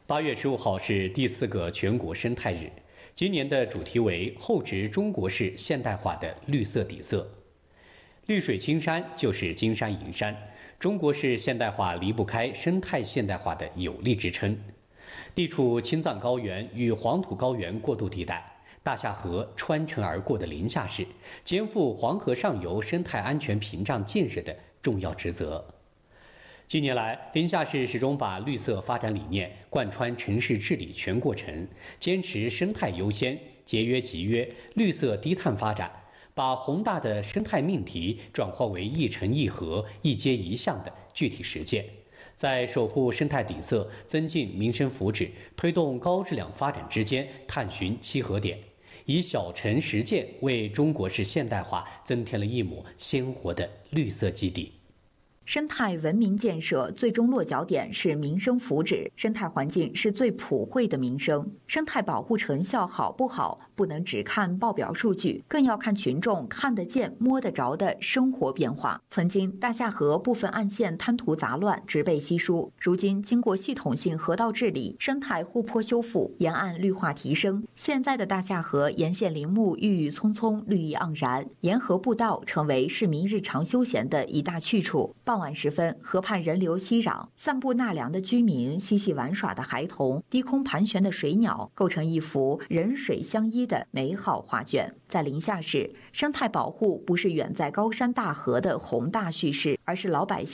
8月15号是第4个全国生态日，今年的主题为厚植中国式现代化的绿色底色。绿水青山就是金山银山，中国式现代化离不开生态现代化的有力支撑。地处青藏高原与黄土高原过渡地带，大夏河穿城而过的临夏市，肩负黄河上游生态安全屏障建设的重要职责。近年来，临夏市始终把绿色发展理念贯穿城市治理全过程，坚持生态优先、节约集约、绿色低碳发展，把宏大的生态命题转化为一城一河、一街一巷的具体实践，在守护生态底色、增进民生福祉、推动高质量发展之间探寻契合点，以小城实践为中国式现代化增添了一抹鲜活的绿色基底。 生态文明建设最终落脚点是民生福祉，生态环境是最普惠的民生。生态保护成效好不好，不能只看报表数据，更要看群众看得见、摸得着的生活变化。曾经大夏河部分岸线滩涂杂乱，植被稀疏，如今经过系统性河道治理、生态护坡修复、沿岸绿化提升，现在的大夏河沿线林木郁郁葱葱、绿意盎然，沿河步道成为市民日常休闲的一大去处。傍晚时分，河畔人流熙攘，散步纳凉的居民、嬉戏玩耍的孩童、低空盘旋的水鸟，构成一幅人水相依的美好画卷。在临夏市，生态保护不是远在高山大河的宏大叙事，而是老百姓